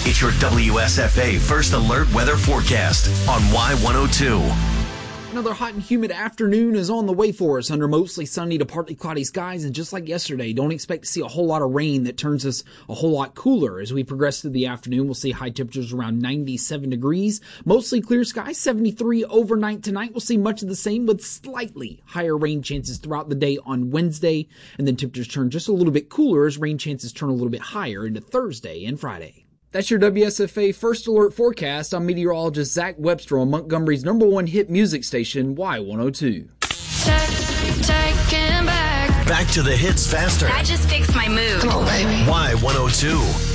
It's your WSFA First Alert Weather Forecast on Y102. Another hot and humid afternoon is on the way for us under mostly sunny to partly cloudy skies, and just like yesterday, don't expect to see a whole lot of rain that turns us a whole lot cooler. As we progress through the afternoon, we'll see high temperatures around 97 degrees, mostly clear skies, 73 overnight tonight. We'll see much of the same with slightly higher rain chances throughout the day on Wednesday, and then temperatures turn just a little bit cooler as rain chances turn a little bit higher into Thursday and Friday. That's your WSFA First Alert Forecast. I'm meteorologist Zach Webster on Montgomery's #1 hit music station, Y102. Back to the hits faster. I just fixed my mood. Come on, baby. Y102.